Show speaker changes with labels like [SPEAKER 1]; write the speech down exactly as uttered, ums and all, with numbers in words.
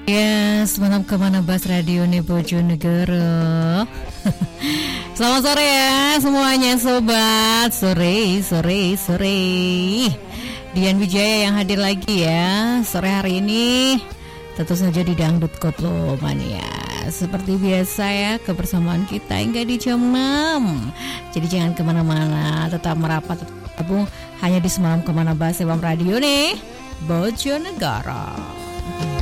[SPEAKER 1] Yes, malam kemana Bas Radio nih Bojonegoro. Selamat sore ya semuanya sobat. Sore, sore, sore. Dian Wijaya yang hadir lagi ya sore hari ini. Tentu saja di Dangdut Koplo Mania. Seperti biasa ya kebersamaan kita hingga di jam enam. Jadi jangan kemana-mana, tetap merapat, tetap gabung hanya di Semalam Kemana Bas Ebam Radio nih Bojonegoro.